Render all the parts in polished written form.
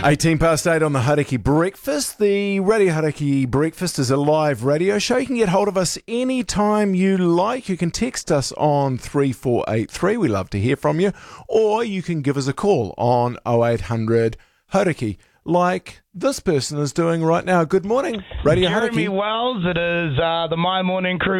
18 past 8 on the Hauraki Breakfast. The Radio Hauraki Breakfast is a live radio show. You can get hold of us anytime you like. You can text us on 3483. We love to hear from you. Or you can give us a call on 0800 Hauraki, like this person is doing right now. Good morning, Radio Jeremy Hauraki. Wells, it is the My Morning Crew.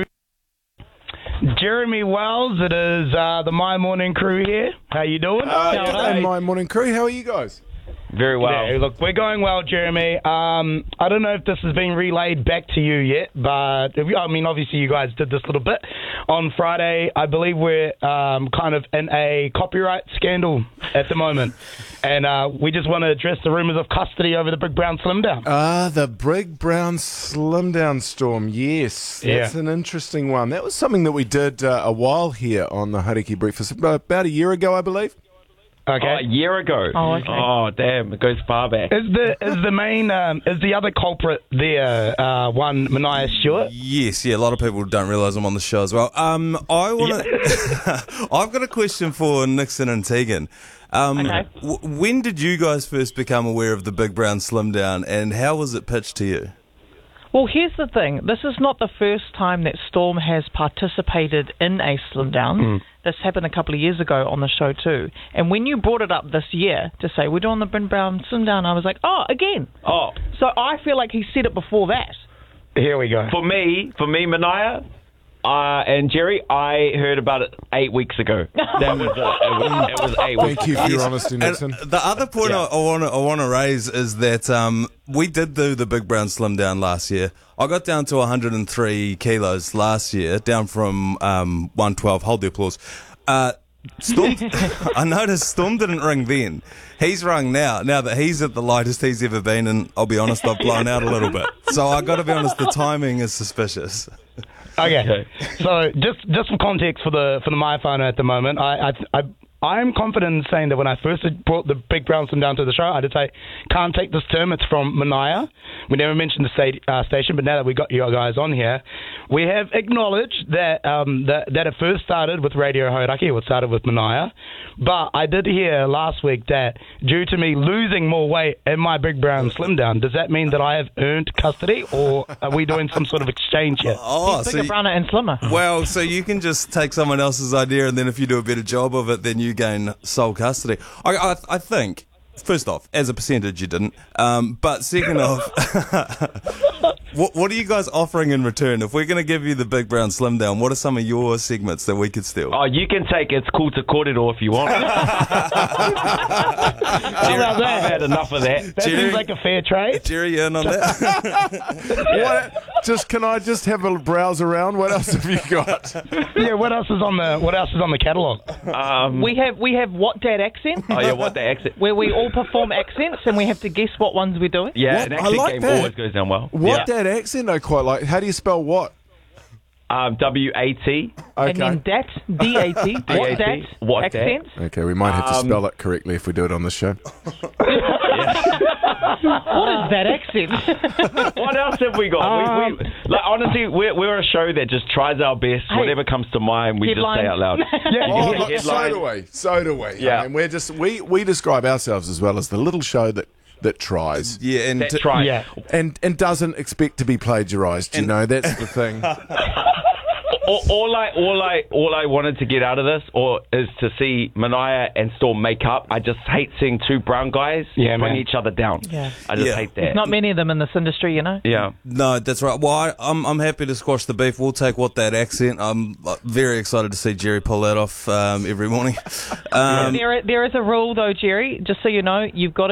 Jeremy Wells, it is the My Morning Crew here. How you doing? G'day, My Morning Crew. How are you guys? Very well. Yeah, look, we're going well, Jeremy. I don't know if this has been relayed back to you yet, but obviously you guys did this little bit on Friday. I believe we're kind of in a copyright scandal at the moment, and we just want to address the rumours of custody over the Big Brown Slim Down. The Big Brown Slim Down storm. Yes, that's an interesting one. That was something that we did a while here on the Hauraki Breakfast, about a year ago, I believe. Okay. Oh, a year ago. Oh, okay. Oh, damn! It goes far back. Is the other culprit there one Mania Stewart? Yes, a lot of people don't realise I'm on the show as well. I've got a question for Nixon and Tegan. Okay. When did you guys first become aware of the Big Brown Slim Down, and how was it pitched to you? Well, here's the thing. This is not the first time that Storm has participated in a slim down. This happened a couple of years ago on the show too. And when you brought it up this year to say, we're doing the Big Brown Slim Down, I was like, again. Oh. So I feel like he said it before that. Here we go. For me, Mania, and Jerry, I heard about it 8 weeks ago. That was it was 8 weeks. Thank you for your honesty, Nixon. And the other point I want to raise is that we did do the Big Brown Slim Down last year. I got down to 103 kilos last year, down from 112. Hold the applause. Storm, I noticed Storm didn't ring then. He's rung now that he's at the lightest he's ever been, and I'll be honest, I've blown out a little bit. So I got to be honest, the timing is suspicious. Okay. So just for context for the My phone at the moment, I'm confident in saying that when I first brought the Big Brown Slim Down to the show, I did say, can't take this term, it's from Mania. We never mentioned the station, but now that we got you guys on here, we have acknowledged that that it first started with Radio Hauraki, it started with Mania. But I did hear last week that due to me losing more weight in my Big Brown Slim Down, does that mean that I have earned custody, or are we doing some sort of exchange here? He's bigger, browner and slimmer. Well, so you can just take someone else's idea, and then if you do a better job of it, then you gain sole custody. I think, first off, as a percentage you didn't, but second off, what are you guys offering in return? If we're going to give you the Big Brown Slim Down, what are some of your segments that we could steal? Oh, you can take It's Cool to Kōrero if you want. I've had enough of that. That seems like a fair trade. Jerry, in on that? Can I just have a browse around? What else have you got? Yeah, what else is on the catalogue? We have What Dad Accent. Oh yeah, What Dad Accent. Where we all perform accents and we have to guess what ones we're doing. Yeah, What? an I accent like game that. always goes down well. What that accent I quite like. How do you spell what? W-A-T. And then dat, D-A-T. What Dat What Dat. Accent. Okay, we might have to spell it correctly if we do it on this show. What is that accent? What else have we got? Honestly, we're a show that just tries our best. Hey, Whatever comes to mind, we just say out loud. Look, so do we. Yeah. I mean, we describe ourselves as well as the little show that tries. Yeah, and That's right. Yeah. And doesn't expect to be plagiarised, you know, that's the thing. All I wanted to get out of this is to see Mania and Storm make up. I just hate seeing two brown guys bring each other down. Yeah. I just hate that. There's not many of them in this industry, you know? Yeah. No, that's right. Well, I'm happy to squash the beef. We'll take What That Accent. I'm very excited to see Jerry pull that off every morning. There is a rule, though, Jerry, just so you know, you've got to